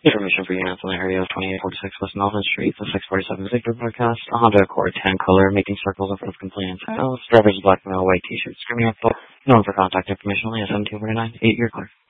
Information for units in the area of 2846 West Melvin Street, the 647 Victor broadcast, a Honda Accord tan color, making circles in front of compliance. Driver's black male, white t-shirt, screaming at full. Known for contact information only at 1749 8 year clear.